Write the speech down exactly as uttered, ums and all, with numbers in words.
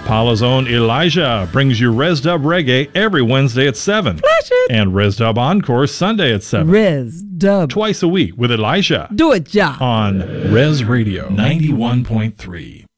Paula's own Elijah brings you Res Dub Reggae every Wednesday at seven. Flash it. And Res Dub Encore Sunday at seven. Res Dub. Twice a week with Elijah. Do it, ja. On Res Radio ninety-one point three.